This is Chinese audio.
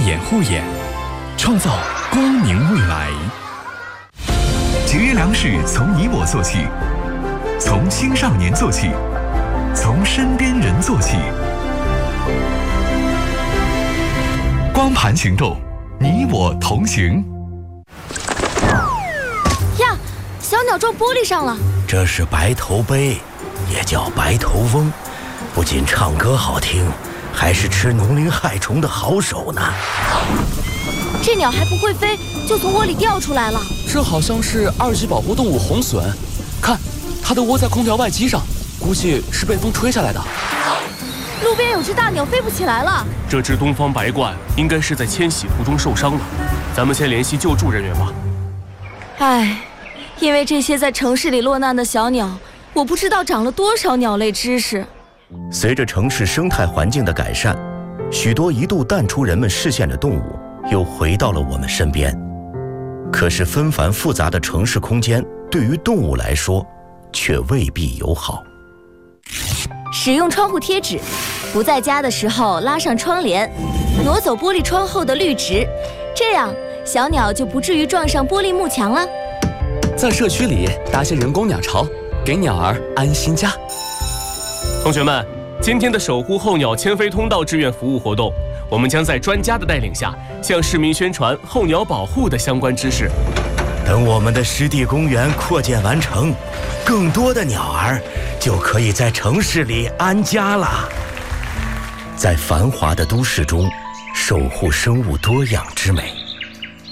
眼护眼，创造光明未来。节约粮食从你我做起，从青少年做起，从身边人做起。光盘行动，你我同行。 呀，小鸟撞玻璃上了。 这是白头鹎，也叫白头翁，不仅唱歌好听，还是吃农林害虫的好手呢。 这鸟还不会飞，就从窝里掉出来了。 这好像是2级保护动物红隼，看，它的窝在空调外机上，估计是被风吹下来的。 路边有只大鸟飞不起来了。 这只东方白鹳应该是在迁徙途中受伤了，咱们先联系救助人员吧。 唉，因为这些在城市里落难的小鸟，我不知道长了多少鸟类知识。 随着城市生态环境的改善，许多一度淡出人们视线的动物又回到了我们身边。可是纷繁复杂的城市空间对于动物来说却未必友好。 使用窗户贴纸，不在家的时候拉上窗帘，挪走玻璃窗后的绿植，这样小鸟就不至于撞上玻璃幕墙了。 在社区里搭些人工鸟巢，给鸟儿安心家。 同学们，今天的守护候鸟迁飞通道志愿服务活动，我们将在专家的带领下，向市民宣传候鸟保护的相关知识。 等我们的湿地公园扩建完成，更多的鸟儿就可以在城市里安家了。在繁华的都市中，守护生物多样之美。